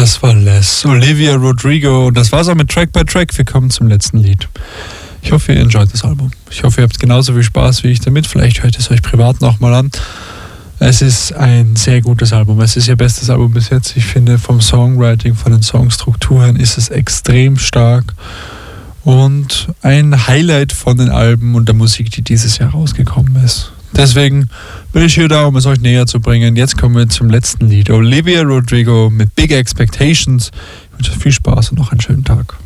Das war Les, Olivia Rodrigo. Das war's auch mit Track by Track. Wir kommen zum letzten Lied. Ich hoffe, ihr enjoyt das Album. Ich hoffe, ihr habt genauso viel Spaß wie ich damit. Vielleicht hört es euch privat nochmal an. Es ist ein sehr gutes Album. Es ist ihr bestes Album bis jetzt. Ich finde, vom Songwriting, von den Songstrukturen ist es extrem stark. Und ein Highlight von den Alben und der Musik, die dieses Jahr rausgekommen ist. Deswegen bin ich hier da, um es euch näher zu bringen. Jetzt kommen wir zum letzten Lied. Olivia Rodrigo mit Big Expectations. Ich wünsche euch viel Spaß und noch einen schönen Tag.